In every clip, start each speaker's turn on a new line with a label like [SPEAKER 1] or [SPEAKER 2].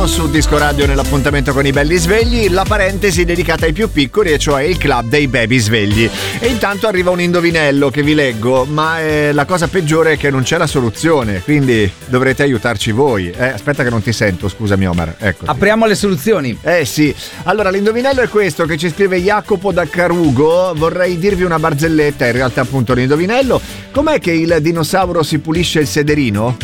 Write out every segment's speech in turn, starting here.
[SPEAKER 1] Mattino su Disco Radio nell'appuntamento con i belli svegli, la parentesi dedicata ai più piccoli, e cioè il club dei baby svegli. E intanto arriva un indovinello che vi leggo, ma la cosa peggiore è che non c'è la soluzione, quindi dovrete aiutarci voi. Aspetta che non ti sento, scusami Omar. Ecco.
[SPEAKER 2] Apriamo le soluzioni.
[SPEAKER 1] Sì. Allora, l'indovinello è questo che ci scrive Jacopo da Carugo. Vorrei dirvi una barzelletta, in realtà appunto l'indovinello. Com'è che il dinosauro si pulisce il sederino?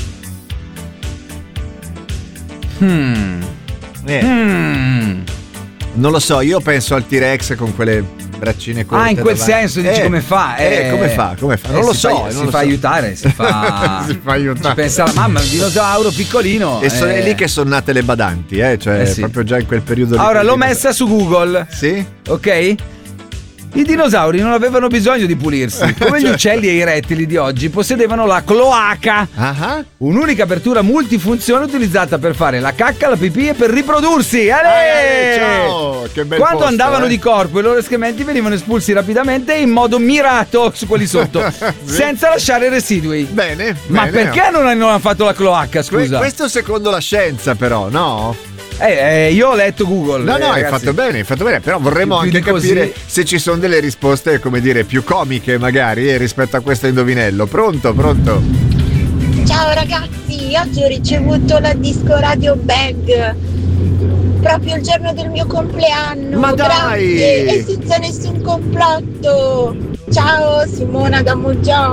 [SPEAKER 1] Non lo so, io penso al T-Rex con quelle braccine corte.
[SPEAKER 2] In quel
[SPEAKER 1] davanti.
[SPEAKER 2] senso dici come fa?
[SPEAKER 1] Come fa? Non lo so.
[SPEAKER 2] Si fa aiutare, si fa aiutare. Ci pensa la mamma, un dinosauro piccolino.
[SPEAKER 1] E sono lì che sono nate le badanti, cioè
[SPEAKER 2] sì.
[SPEAKER 1] proprio già in quel periodo.
[SPEAKER 2] Ora l'ho messa su Google.
[SPEAKER 1] Sì?
[SPEAKER 2] Ok? I dinosauri non avevano bisogno di pulirsi. Come gli uccelli e i rettili di oggi possedevano la cloaca. Un'unica apertura multifunzione utilizzata per fare la cacca, la pipì e per riprodursi.
[SPEAKER 1] Ciao! Che bel
[SPEAKER 2] Quando
[SPEAKER 1] posto,
[SPEAKER 2] andavano di corpo, i loro escrementi venivano espulsi rapidamente e in modo mirato su quelli sotto, senza lasciare residui.
[SPEAKER 1] Bene.
[SPEAKER 2] Ma perché non hanno fatto la cloaca, scusa?
[SPEAKER 1] Questo secondo la scienza, però, no?
[SPEAKER 2] Io ho letto Google.
[SPEAKER 1] No, hai fatto bene, però vorremmo anche capire se ci sono delle risposte, come dire, più comiche magari rispetto a questo indovinello. Pronto?
[SPEAKER 3] Ciao ragazzi, oggi ho ricevuto la Disco Radio Bag proprio il giorno del mio compleanno.
[SPEAKER 1] Ma dai!
[SPEAKER 3] Grazie, e senza nessun complotto. Ciao, Simona da Muggiò.